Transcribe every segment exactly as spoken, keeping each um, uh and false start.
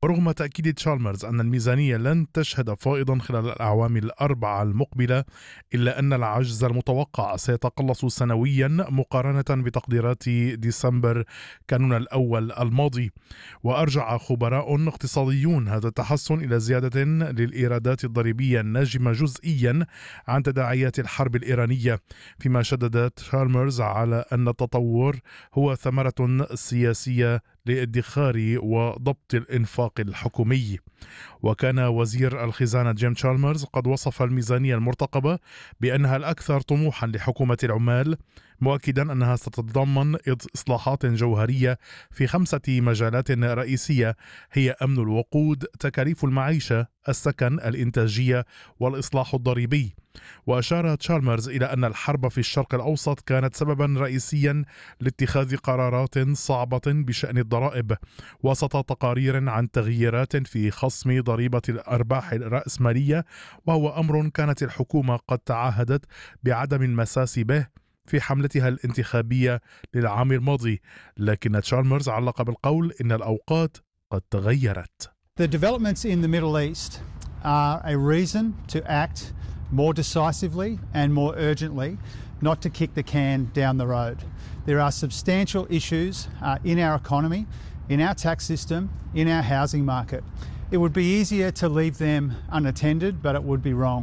ورغم تأكيد تشالمرز أن الميزانية لن تشهد فائضا خلال الأعوام الأربعة المقبلة، إلا أن العجز المتوقع سيتقلص سنويا مقارنة بتقديرات ديسمبر كانون الأول الماضي. وأرجع خبراء اقتصاديون هذا التحسن إلى زيادة للإيرادات الضريبية الناجمة جزئيا عن تداعيات الحرب الإيرانية، فيما شدد تشالمرز على أن التطور هو ثمرة سياسية للادخار وضبط الإنفاق الحكومي. وكان وزير الخزانة جيم تشالمرز قد وصف الميزانية المرتقبة بأنها الأكثر طموحا لحكومة العمال، مؤكدا أنها ستتضمن إصلاحات جوهرية في خمسة مجالات رئيسية هي أمن الوقود، تكاليف المعيشة، السكن، الإنتاجية، والإصلاح الضريبي. وأشار تشالمرز إلى أن الحرب في الشرق الأوسط كانت سببا رئيسيا لاتخاذ قرارات صعبة بشأن الضرائب، وسط تقارير عن تغييرات في خصم ضريبة الأرباح الرأسمالية، وهو أمر كانت الحكومة قد تعهدت بعدم المساس به في حملتها الانتخابية للعام الماضي. لكن تشالمرز علق بالقول إن الأوقات قد تغيرت. The developments in the Middle East are a reason to act more decisively and more urgently, not to kick the can down the road. There are substantial issues uh, in our economy, in our tax system, in our housing market. It would be easier to leave them unattended, but it would be wrong.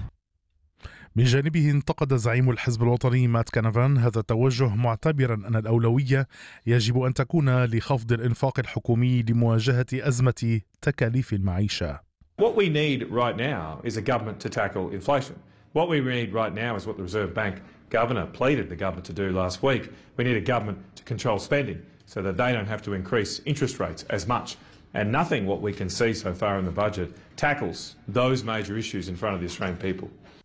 من جانبه انتقد زعيم الحزب الوطني مات كانافان هذا التوجه، معتبرا أن الأولوية يجب أن تكون لخفض الإنفاق الحكومي لمواجهة أزمة تكاليف المعيشة. What we need right now is a government to tackle inflation. What we need right now is what the Reserve Bank Governor pleaded the government to do last week. We need a government to control spending so that they don't have to increase interest rates as much. And nothing what we can see so far in the budget tackles those major issues in front of the Australian people.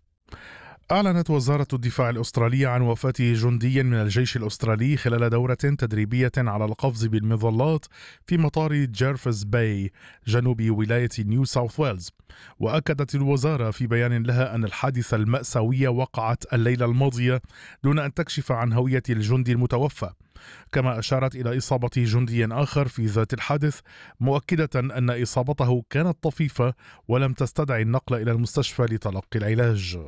أعلنت وزارة الدفاع الأسترالية عن وفاة جندي من الجيش الأسترالي خلال دورة تدريبية على القفز بالمظلات في مطار جيرفز باي جنوب ولاية نيو ساوث ويلز. وأكدت الوزارة في بيان لها أن الحادثة المأساوية وقعت الليلة الماضية دون أن تكشف عن هوية الجندي المتوفى. كما أشارت إلى إصابة جندي آخر في ذات الحادث، مؤكدة أن إصابته كانت طفيفة ولم تستدعي النقل إلى المستشفى لتلقي العلاج.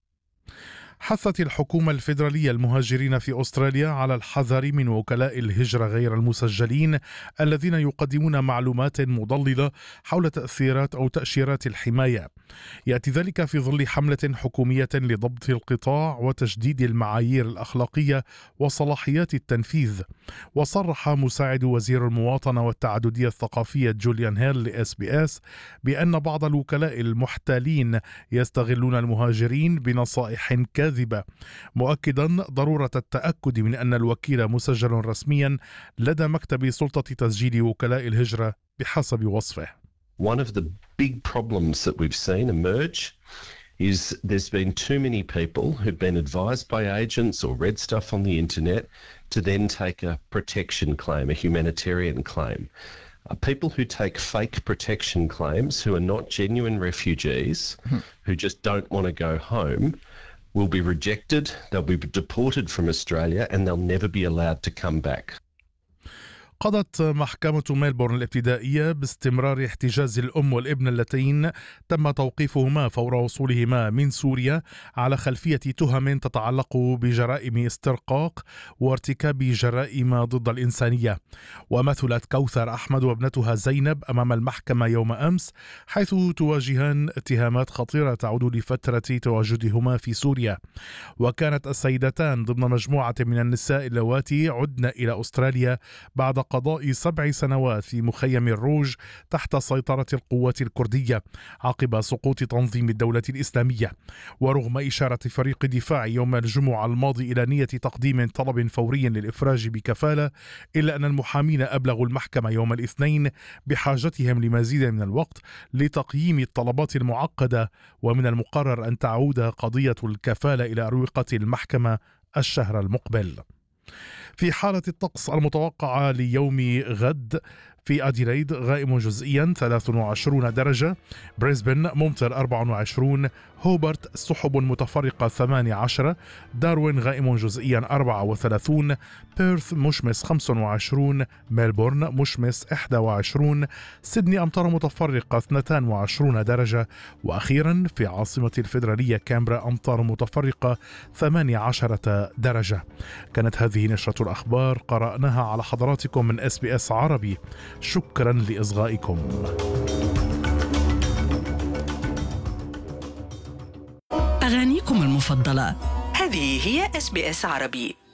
حثت الحكومة الفيدرالية المهاجرين في أستراليا على الحذر من وكلاء الهجرة غير المسجلين الذين يقدمون معلومات مضللة حول تأثيرات أو تأشيرات الحماية. يأتي ذلك في ظل حملة حكومية لضبط القطاع وتشديد المعايير الأخلاقية وصلاحيات التنفيذ. وصرح مساعد وزير المواطنة والتعددية الثقافية جوليان هيل لإس بي إس بأن بعض الوكلاء المحتالين يستغلون المهاجرين بنصائح كاذبة، مؤكدا ضرورة التأكد من أن الوكيل مسجل رسميا لدى مكتب سلطة تسجيل وكلاء الهجرة بحسب وصفه. One of the big problems that we've seen emerge is there's been too many people who've been advised by agents or read stuff on the internet to then take a protection claim, a humanitarian claim. Uh, people who take fake protection claims, who are not genuine refugees, hmm. who just don't want to go home, will be rejected, they'll be deported from Australia, and they'll never be allowed to come back. قضت محكمة ميلبورن الابتدائية باستمرار احتجاز الأم والابن اللتين تم توقيفهما فور وصولهما من سوريا على خلفية تهم تتعلق بجرائم استرقاق وارتكاب جرائم ضد الإنسانية. ومثلت كوثر أحمد وابنتها زينب أمام المحكمة يوم أمس، حيث تواجهان اتهامات خطيرة تعود لفترة تواجدهما في سوريا. وكانت السيدتان ضمن مجموعة من النساء اللواتي عدن إلى أستراليا بعد قضاء سبع سنوات في مخيم الروج تحت سيطرة القوات الكردية عقب سقوط تنظيم الدولة الإسلامية. ورغم إشارة فريق دفاع يوم الجمعة الماضي إلى نية تقديم طلب فوري للإفراج بكفالة، إلا أن المحامين أبلغوا المحكمة يوم الاثنين بحاجتهم لمزيد من الوقت لتقييم الطلبات المعقدة، ومن المقرر أن تعود قضية الكفالة إلى أروقة المحكمة الشهر المقبل. في حالة الطقس المتوقعة ليوم غد، في أديلايد غائم جزئيا ثلاث وعشرون درجة، بريسبن ممطر أربعة وعشرين، هوبرت سحب متفرقة ثمانية عشر، داروين غائم جزئيا أربعة وثلاثين، بيرث مشمس خمسة وعشرين، ميلبورن مشمس إحدى وعشرين، سيدني أمطار متفرقة اثنتين وعشرون درجة، وأخيرا في عاصمة الفيدرالية كامبرا أمطار متفرقة ثمانية عشرة درجة. كانت هذه نشرة الأخبار قرأناها على حضراتكم من إس بي إس عربي. شكرا لإصغائكم. أغانيكم المفضلة هذه هي إس بي إس عربي.